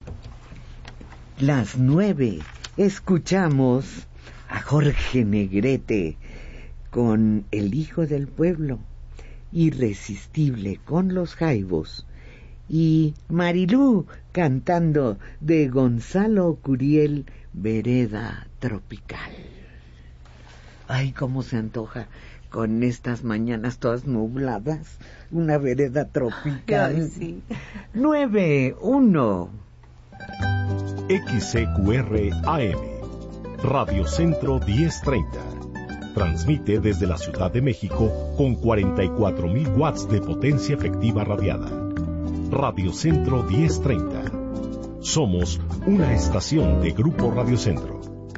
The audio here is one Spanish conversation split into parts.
Las 9, escuchamos a Jorge Negrete con El Hijo del Pueblo, Irresistible con Los Jaivos, y Marilú cantando de Gonzalo Curiel, Vereda Tropical. Ay, cómo se antoja con estas mañanas todas nubladas, una vereda tropical. Ay, sí. 9-1. XCQR AM, Radio Centro 1030. Transmite desde la Ciudad de México con 44,000 watts de potencia efectiva radiada. Radio Centro 1030. Somos una estación de Grupo Radio Centro.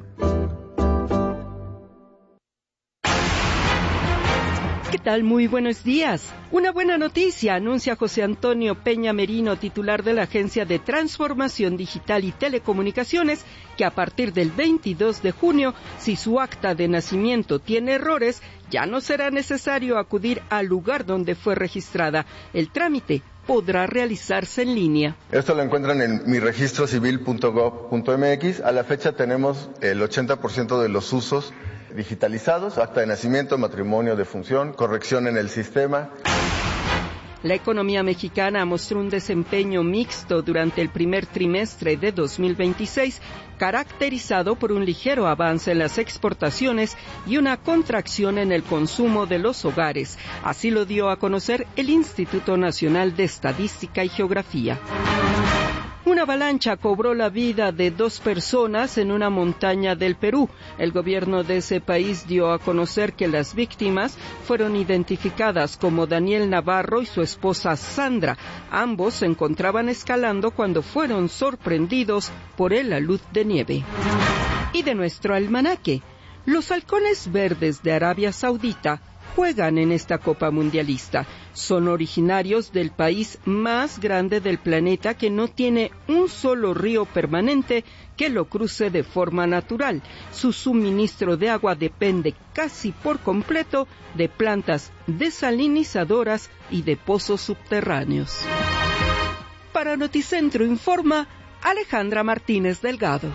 ¿Qué tal? Muy buenos días. Una buena noticia anuncia José Antonio Peña Merino, titular de la Agencia de Transformación Digital y Telecomunicaciones, que a partir del 22 de junio, si su acta de nacimiento tiene errores, ya no será necesario acudir al lugar donde fue registrada. El trámite podrá realizarse en línea. Esto lo encuentran en miregistrocivil.gov.mx. A la fecha tenemos el 80% de los usos digitalizados: acta de nacimiento, matrimonio, defunción, corrección en el sistema. La economía mexicana mostró un desempeño mixto durante el primer trimestre de 2026, caracterizado por un ligero avance en las exportaciones y una contracción en el consumo de los hogares. Así lo dio a conocer el Instituto Nacional de Estadística y Geografía. Una avalancha cobró la vida de 2 personas en una montaña del Perú. El gobierno de ese país dio a conocer que las víctimas fueron identificadas como Daniel Navarro y su esposa Sandra. Ambos se encontraban escalando cuando fueron sorprendidos por el alud de nieve. Y de nuestro almanaque, los halcones verdes de Arabia Saudita juegan en esta Copa Mundialista. Son originarios del país más grande del planeta, que no tiene un solo río permanente que lo cruce de forma natural. Su suministro de agua depende casi por completo de plantas desalinizadoras y de pozos subterráneos. Para Noticentro informa Alejandra Martínez Delgado.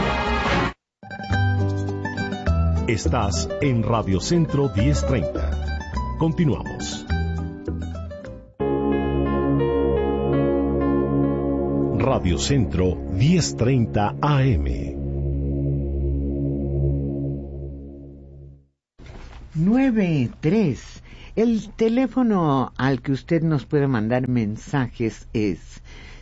Estás en Radio Centro 1030. Continuamos. Radio Centro 1030 AM. 9-3. El teléfono al que usted nos puede mandar mensajes es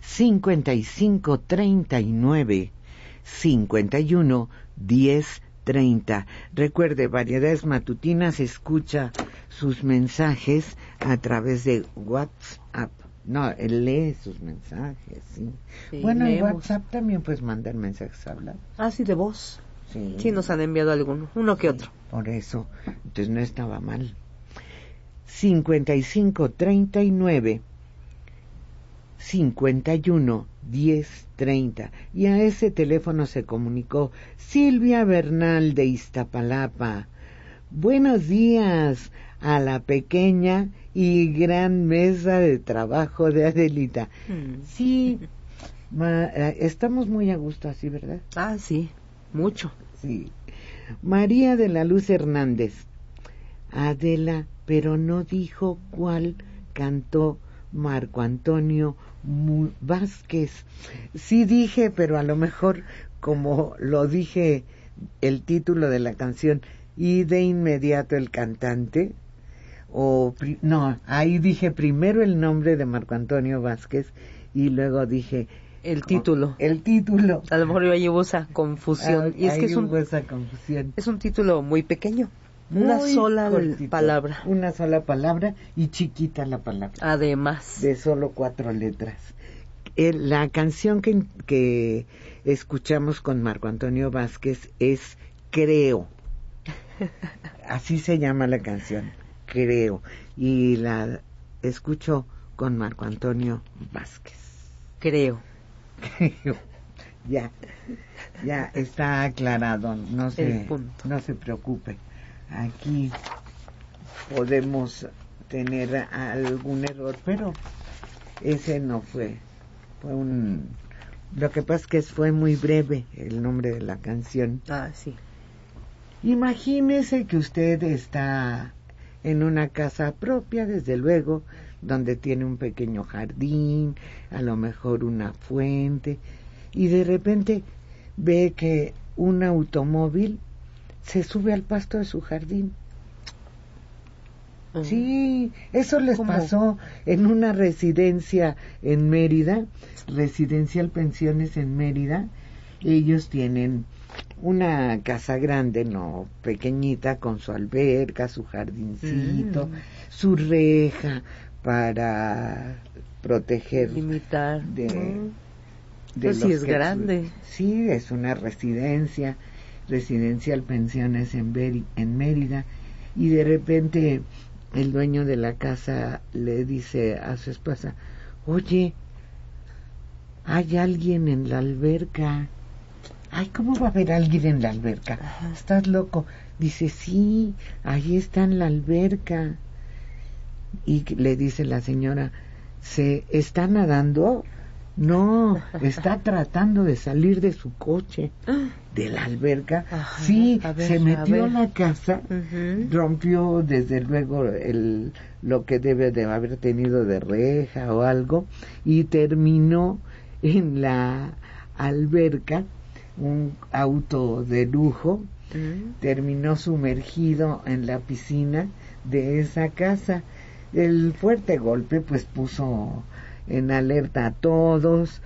5539-51-1030. Recuerde, Variedades Matutinas escucha sus mensajes a través de WhatsApp. No, él lee sus mensajes, sí. Sí, bueno, leemos. en WhatsApp también puedes mandar mensajes hablados. Ah, sí, de voz. Sí. Sí, nos han enviado alguno, uno que otro. Por eso, entonces no estaba mal. 5539-51-1030. Y a ese teléfono se comunicó Silvia Bernal de Iztapalapa. Buenos días a la pequeña y gran mesa de trabajo de Adelita. Sí, estamos muy a gusto así, ¿verdad? Ah, sí, mucho. Sí. María de la Luz Hernández. Adela, pero no dijo cuál cantó Marco Antonio Vázquez. Sí dije, pero a lo mejor como lo dije el título de la canción y de inmediato el cantante, no, ahí dije primero el nombre de Marco Antonio Vázquez y luego dije el título. El título. A lo mejor yo llevo esa confusión. Y es que esa confusión. Es un título muy pequeño. Una sola palabra. Una sola palabra y chiquita la palabra. Además. De solo 4 letras. La canción que escuchamos con Marco Antonio Vázquez es Creo. Así se llama la canción, Creo. Y la escucho con Marco Antonio Vázquez. Creo. Ya está aclarado, no se preocupe. Aquí podemos tener algún error, pero ese no fue un Lo que pasa es que fue muy breve el nombre de la canción. Ah, sí. Imagínese que usted está en una casa propia, desde luego, donde tiene un pequeño jardín, a lo mejor una fuente, y de repente ve que un automóvil se sube al pasto de su jardín. Sí, eso les pasó en una residencia en Mérida, Residencial Pensiones en Mérida. Ellos tienen una casa grande, no pequeñita, con su alberca, su jardincito, su reja para proteger, limitar de pues sí es grande. Sí, es una residencial Pensiones en Mérida, y de repente el dueño de la casa le dice a su esposa: oye, hay alguien en la alberca. Ay, ¿cómo va a haber alguien en la alberca? Ajá. ¿Estás loco? Dice: sí, ahí está en la alberca. Y le dice la señora: ¿se está nadando? No, está tratando de salir de su coche, de la alberca. Ajá, sí, se metió a la casa, rompió desde luego lo que debe de haber tenido de reja o algo, y terminó en la alberca, un auto de lujo, terminó sumergido en la piscina de esa casa. El fuerte golpe pues puso en alerta a todos.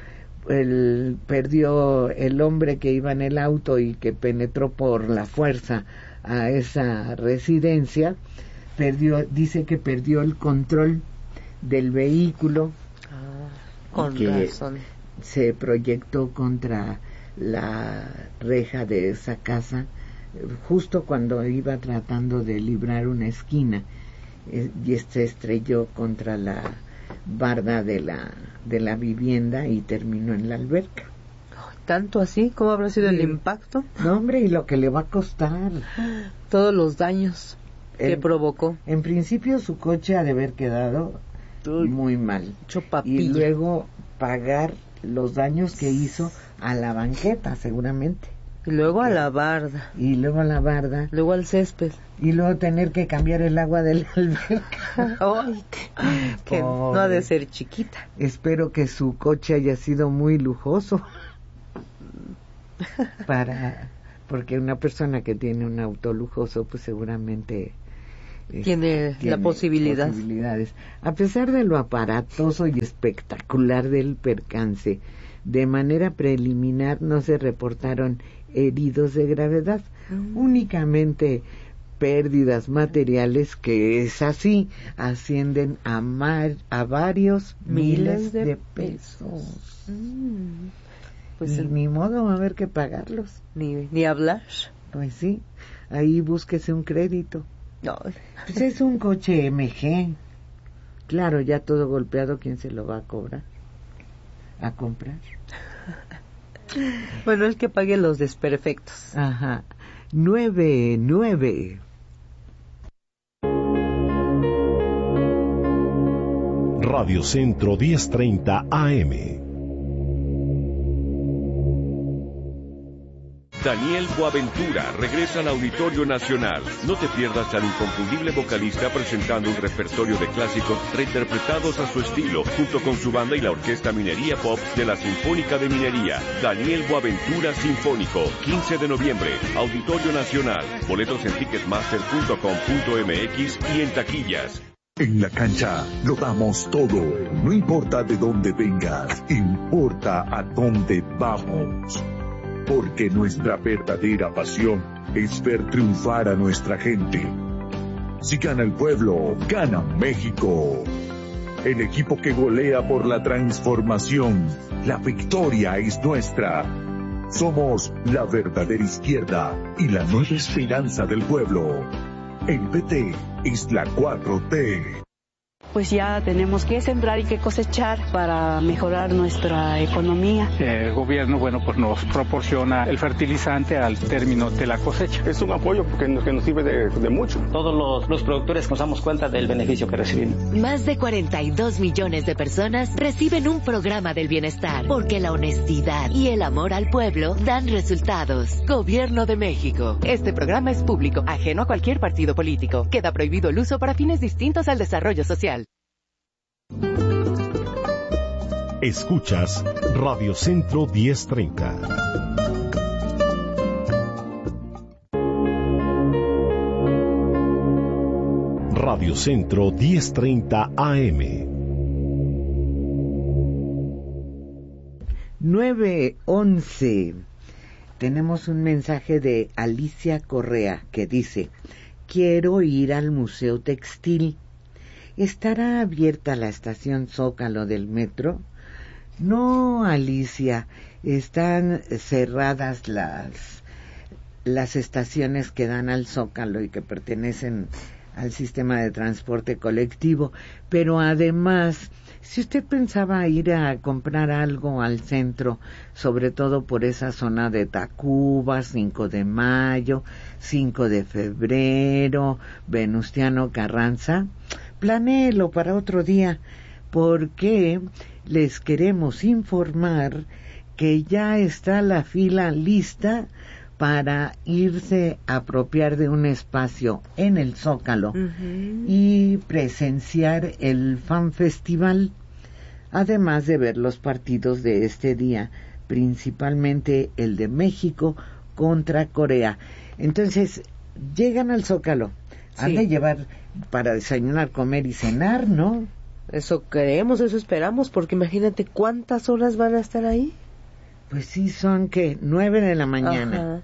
Perdió el hombre que iba en el auto y que penetró por la fuerza a esa residencia. Dice que perdió el control del vehículo, con razón. Se proyectó contra la reja de esa casa justo cuando iba tratando de librar una esquina, y se estrelló contra la barda de la vivienda y terminó en la alberca. ¿Tanto así? ¿Cómo habrá sido el impacto? No, hombre, y lo que le va a costar. Todos los daños que provocó. En principio su coche ha de haber quedado muy mal. Y luego pagar los daños que hizo a la banqueta, seguramente. Y luego a la barda. Y luego a la barda. Luego al césped. Y luego tener que cambiar el agua de la alberca. ¡Ay! Que no ha de ser chiquita. Espero que su coche haya sido muy lujoso. Porque una persona que tiene un auto lujoso, pues seguramente tiene la posibilidades. A pesar de lo aparatoso y espectacular del percance, de manera preliminar no se reportaron heridos de gravedad, únicamente pérdidas materiales que, es así, ascienden a varios miles de pesos. Pues ni modo, va a haber que pagarlos. Ni hablar. Pues sí, ahí búsquese un crédito. No. Pues es un coche MG. Claro, ya todo golpeado, ¿quién se lo va a cobrar? ¿A comprar? Bueno, el que pague los desperfectos. Ajá. 9:09. Radio Centro 1030 AM. Daniel Boaventura regresa al Auditorio Nacional. No te pierdas al inconfundible vocalista presentando un repertorio de clásicos reinterpretados a su estilo, junto con su banda y la Orquesta Minería Pop de la Sinfónica de Minería. Daniel Boaventura Sinfónico, 15 de noviembre, Auditorio Nacional. Boletos en ticketmaster.com.mx y en taquillas. En la cancha lo damos todo. No importa de dónde vengas, importa a dónde vamos. Porque nuestra verdadera pasión es ver triunfar a nuestra gente. Si gana el pueblo, gana México. El equipo que golea por la transformación. La victoria es nuestra. Somos la verdadera izquierda y la nueva esperanza del pueblo. El PT es la 4T. pues ya tenemos que sembrar y que cosechar para mejorar nuestra economía. El gobierno, bueno, pues nos proporciona el fertilizante al término de la cosecha. Es un apoyo que nos sirve de mucho. Todos los productores nos damos cuenta del beneficio que recibimos. Más de 42 millones de personas reciben un programa del bienestar, porque la honestidad y el amor al pueblo dan resultados. Gobierno de México. Este programa es público, ajeno a cualquier partido político. Queda prohibido el uso para fines distintos al desarrollo social. Escuchas Radio Centro 1030. Radio Centro 1030 AM. 9:11. Tenemos un mensaje de Alicia Correa que dice: quiero ir al Museo Textil. ¿Estará abierta la estación Zócalo del metro? No, Alicia, están cerradas las estaciones que dan al Zócalo y que pertenecen al sistema de transporte colectivo, pero además, si usted pensaba ir a comprar algo al centro, sobre todo por esa zona de Tacuba, 5 de mayo, 5 de febrero, Venustiano Carranza, planéelo para otro día, porque les queremos informar que ya está la fila lista para irse a apropiar de un espacio en el Zócalo y presenciar el Fan Festival, además de ver los partidos de este día, principalmente el de México contra Corea. Entonces, llegan al Zócalo, han de llevar para desayunar, comer y cenar, ¿no? Eso queremos, eso esperamos, porque imagínate cuántas horas van a estar ahí. Pues sí, son que 9 de la mañana. Ajá.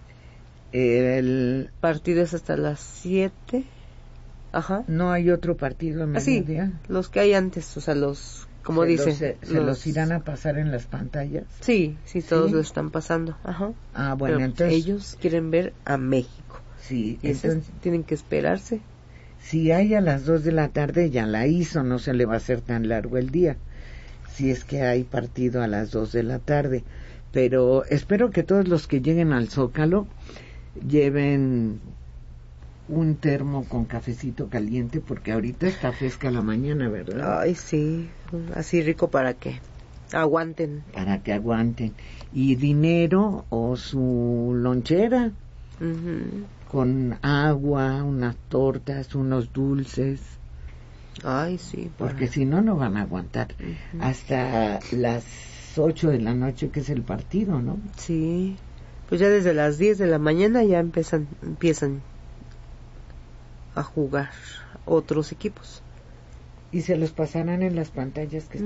El partido es hasta las 7. Ajá. No hay otro partido a mediodía. Sí, los que hay antes, o sea, los, como dicen. ¿Se los irán a pasar en las pantallas? Sí, todos lo están pasando. Ajá. Ah, bueno, pero entonces ellos quieren ver a México. Sí, y entonces tienen que esperarse. Si hay a las 2 de la tarde, ya la hizo, no se le va a hacer tan largo el día. Si es que hay partido a las 2 de la tarde. Pero espero que todos los que lleguen al Zócalo lleven un termo con cafecito caliente, porque ahorita está fresca la mañana, ¿verdad? Ay, sí, así rico para que aguanten. Para que aguanten. Y dinero o su lonchera, con agua, unas tortas, unos dulces. Ay, sí. Porque si no, no van a aguantar. Hasta las 8 de la noche, que es el partido, ¿no? Sí. Pues ya desde las 10 de la mañana ya empiezan a jugar otros equipos. ¿Y se los pasarán en las pantallas que